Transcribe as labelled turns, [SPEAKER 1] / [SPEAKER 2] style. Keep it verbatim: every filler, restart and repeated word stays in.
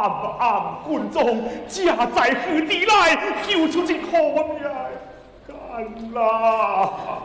[SPEAKER 1] 暗暗军中，家在何地来？救出这可命！干啦！